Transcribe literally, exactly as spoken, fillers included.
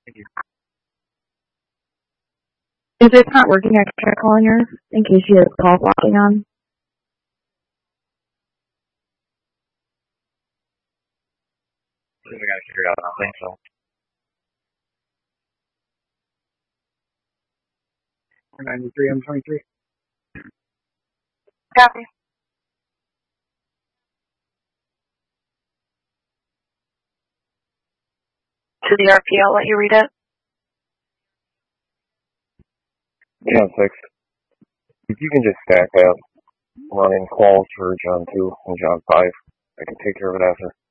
Thank you. If it's not working, I can try calling her in case she has call blocking on. I think we got to figure it out. I don't think so. ninety-three M twenty-three. Copy. To the R P, I'll let you read it. John six. If you can just stack up running calls for John two and John five, I can take care of it after.